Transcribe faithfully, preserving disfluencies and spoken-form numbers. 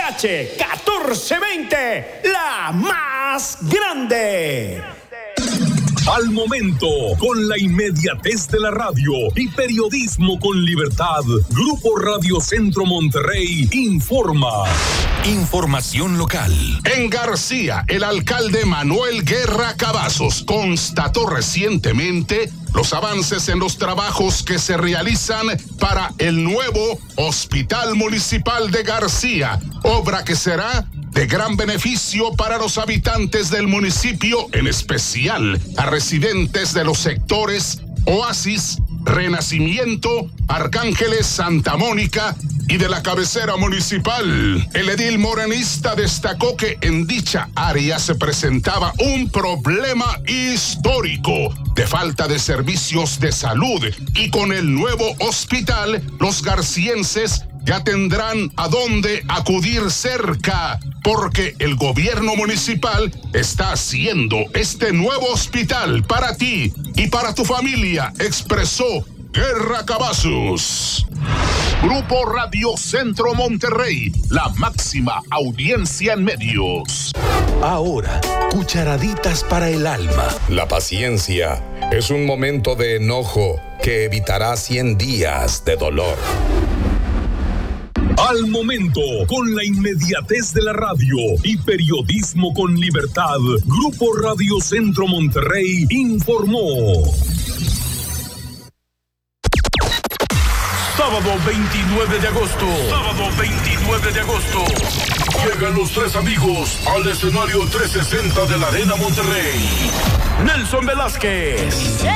H catorce veinte, la más grande. Al momento, con la inmediatez de la radio y periodismo con libertad, Grupo Radio Centro Monterrey informa. Información local. En García, el alcalde Manuel Guerra Cavazos constató recientemente los avances en los trabajos que se realizan para el nuevo Hospital Municipal de García, obra que será de gran beneficio para los habitantes del municipio, en especial a residentes de los sectores Oasis, Renacimiento, Arcángeles, Santa Mónica y de la cabecera municipal. El edil morenista destacó que en dicha área se presentaba un problema histórico de falta de servicios de salud, y con el nuevo hospital los garcienses ya tendrán a dónde acudir cerca, porque el gobierno municipal está haciendo este nuevo hospital para ti y para tu familia, expresó Guerra Cavazos. Grupo Radio Centro Monterrey, la máxima audiencia en medios. Ahora, cucharaditas para el alma. La paciencia es un momento de enojo que evitará cien días de dolor. Al momento, con la inmediatez de la radio y periodismo con libertad, Grupo Radio Centro Monterrey informó. Sábado veintinueve de agosto. Sábado veintinueve de agosto. Llegan los tres amigos al escenario trescientos sesenta de la Arena Monterrey. Nelson Velázquez.